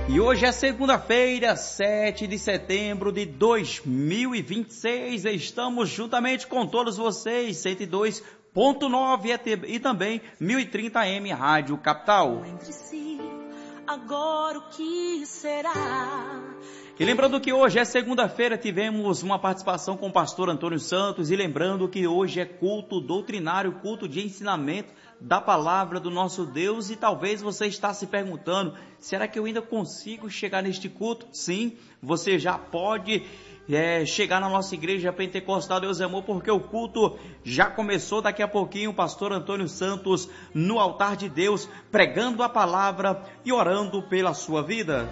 E hoje é segunda-feira, 7 de setembro de 2026. Estamos juntamente com todos vocês, 102.9 e também 1030M Rádio Capital. Agora o que será? E lembrando que hoje é segunda-feira, tivemos uma participação com o pastor Antônio Santos, e lembrando que hoje é culto doutrinário, culto de ensinamento da palavra do nosso Deus, e talvez você está se perguntando, será que eu ainda consigo chegar neste culto? Sim, você já pode chegar na nossa igreja Pentecostal Deus é Amor, porque o culto já começou. Daqui a pouquinho o pastor Antônio Santos no altar de Deus, pregando a palavra e orando pela sua vida.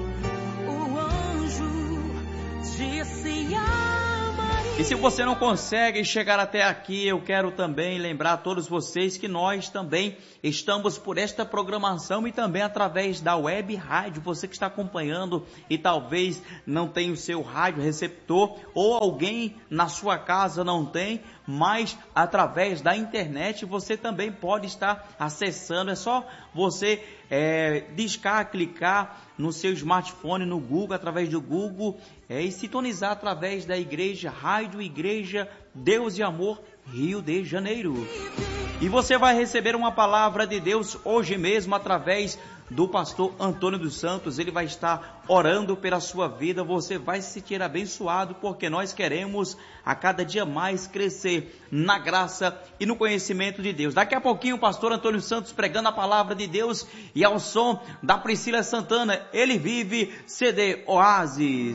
E se você não consegue chegar até aqui, eu quero também lembrar a todos vocês que nós também estamos por esta programação e também através da web rádio. Você que está acompanhando e talvez não tenha o seu rádio receptor, ou alguém na sua casa não tem, mas através da internet você também pode estar acessando. É só você clicar no seu smartphone, no Google, através do Google, e sintonizar através da igreja, Rádio Igreja Deus e Amor, Rio de Janeiro. E você vai receber uma palavra de Deus hoje mesmo através do pastor Antônio dos Santos. Ele vai estar orando pela sua vida. Você vai se sentir abençoado, porque nós queremos a cada dia mais crescer na graça e no conhecimento de Deus. Daqui a pouquinho o pastor Antônio Santos pregando a palavra de Deus, e ao som da Priscila Santana, Ele Vive, CD Oásis.